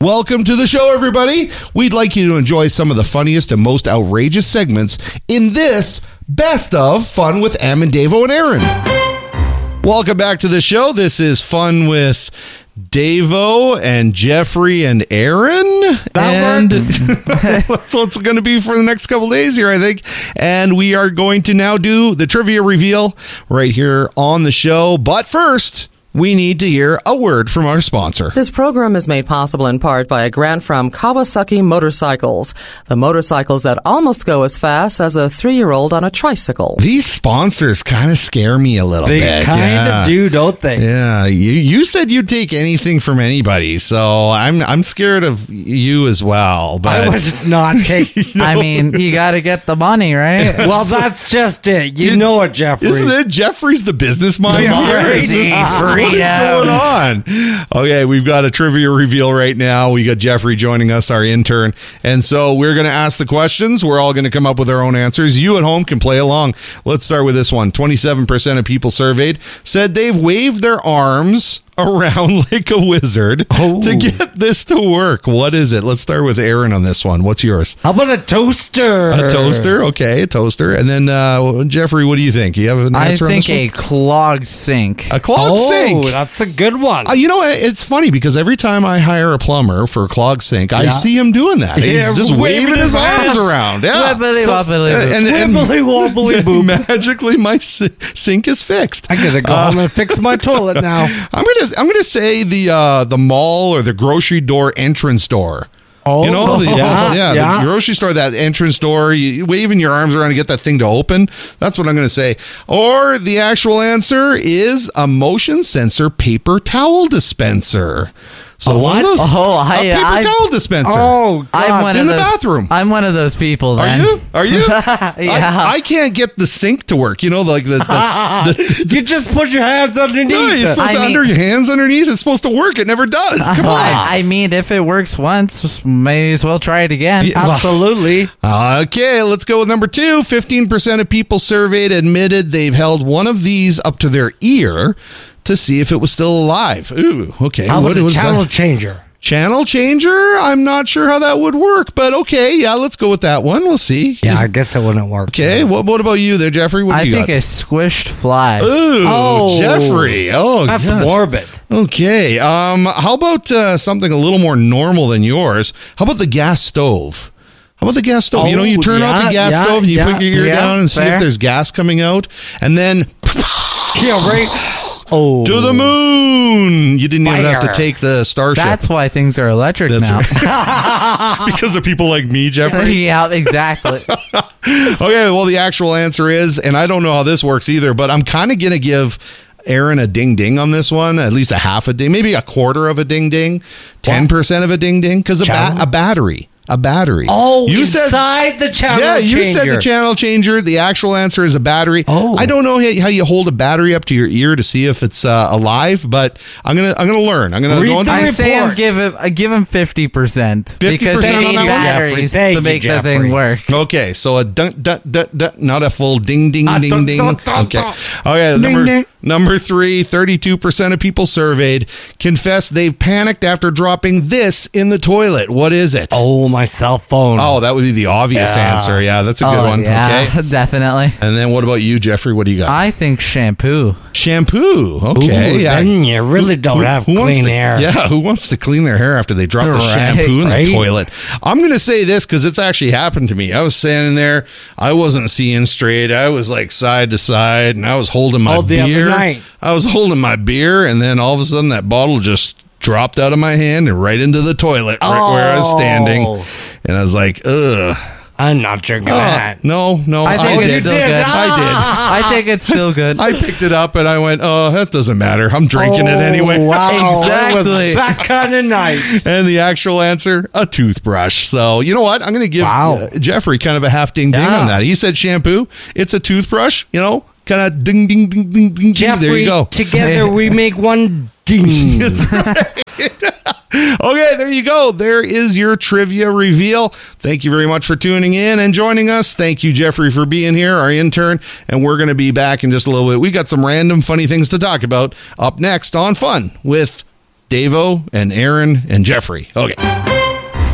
Welcome to the show, everybody. We'd like you to enjoy some of the funniest and most outrageous segments in this Best of Fun with Em and Davo and Aaron. Welcome back to the show. This is Fun with Davo and Jeffrey and Aaron. That's what's going to be for the next couple days here, I think. And we are going to now do the trivia reveal right here on the show. But first, we need to hear a word from our sponsor. This program is made possible in part by a grant from Kawasaki Motorcycles, the motorcycles that almost go as fast as a 3-year-old on a tricycle. These sponsors kind of scare me a little bit. They kind of do, don't they? Yeah, you said you'd take anything from anybody, so I'm scared of you as well. But I would not take. I mean, you got to get the money, right? Well, that's just it. You know it, Jeffrey. Isn't it? Jeffrey's the business mind here. Crazy What is going on? Okay, we've got a trivia reveal right now. We got Jeffrey joining us, our intern. And so we're going to ask the questions. We're all going to come up with our own answers. You at home can play along. Let's start with this one. 27% of people surveyed said they've waved their arms around like a wizard to get this to work. What is it? Let's start with Aaron on this one. What's yours? How about a toaster? A toaster? Okay, a toaster. And then, Jeffrey, what do you think? You have an answer on this one? I think a clogged sink. A clogged sink. Oh, that's a good one. You know, it's funny because every time I hire a plumber for a clogged sink, I see him doing that. He's just waving his arms around. Yeah. Wibbly wobbly boo. Magically, my sink is fixed. I gotta go home and fix my toilet now. I'm gonna say the mall or the grocery door entrance door. Oh, you know, the grocery store, that entrance door, you waving your arms around to get that thing to open. That's what I'm going to say. Or the actual answer is a motion sensor paper towel dispenser. So what? a paper towel dispenser. Oh, God. In the bathroom. I'm one of those people then. Are you? Yeah. I can't get the sink to work. You know, like the you just put your hands underneath. No, you're supposed to under your hands underneath. It's supposed to work. It never does. Come on. I mean, if it works once, may as well try it again. Yeah, absolutely. Okay, let's go with number 2. 15% of people surveyed admitted they've held one of these up to their ear to see if it was still alive. Ooh, okay. How about a channel changer? Channel changer? I'm not sure how that would work, but okay, yeah, let's go with that one. We'll see. Yeah, I guess it wouldn't work. Okay, what about you there, Jeffrey? What do you think a squished fly. Ooh, Jeffrey. Oh, that's morbid. Okay, how about something a little more normal than yours? How about the gas stove? How about the gas stove? You know, you turn off the gas stove and you put your ear down and see if there's gas coming out, and then Oh, to the moon! You didn't even have to take the Starship. That's why things are electric now. Because of people like me, Jeffrey? Yeah, exactly. Okay, well, the actual answer is, and I don't know how this works either, but I'm kind of going to give Aaron a ding-ding on this one, at least a half a ding, maybe a quarter of a ding-ding, 10% of a ding-ding, because a battery. A battery. Oh, you inside the channel changer. Yeah, you said the channel changer. The actual answer is a battery. Oh. I don't know how you hold a battery up to your ear to see if it's alive, but I'm gonna learn. I'm gonna go into I say I give him 50% because you need batteries to make the thing work. Okay, so a not a full ding ding ding ding. Okay, number 3, 32% of people surveyed confess they've panicked after dropping this in the toilet. What is it? Oh, my cell phone. Oh, that would be the obvious answer. Yeah, that's a good one. Yeah, okay, definitely. And then what about you, Jeffrey? What do you got? I think shampoo. Shampoo. Okay. Ooh, yeah. Then you really don't have clean hair. Yeah, who wants to clean their hair after they drop the shampoo in the toilet? I'm going to say this because it's actually happened to me. I was standing there. I wasn't seeing straight. I was like side to side, and I was holding my beer. I was holding my beer, and then all of a sudden that bottle just dropped out of my hand and right into the toilet right where I was standing. And I was like, ugh. I'm not drinking that. No. I think it's still good. I think it's still good. I picked it up and I went, oh, that doesn't matter. I'm drinking it anyway. Wow. Exactly. That kind of night. And the actual answer, a toothbrush. So, you know what? I'm going to give Jeffrey kind of a half ding ding on that. He said shampoo. It's a toothbrush, you know, kind of ding, ding, ding, ding, ding. Jeffrey, there you go. Together we make one ding. That's right. Okay, there you go. There is your trivia reveal. Thank you very much for tuning in and joining us. Thank you, Jeffrey, for being here, our intern. And we're going to be back in just a little bit. We got some random funny things to talk about up next on Fun with Davo and Aaron and Jeffrey. Okay.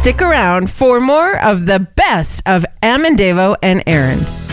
Stick around for more of the best of Amandavo and Aaron.